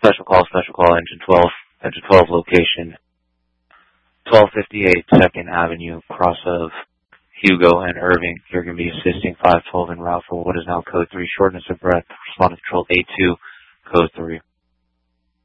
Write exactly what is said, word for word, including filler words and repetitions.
Special call, special call, engine twelve, engine twelve location, twelve fifty-eight second Avenue, cross of Hugo and Irving. You're going to be assisting five twelve en route for what is now code three, shortness of breath, responding control A two, code three.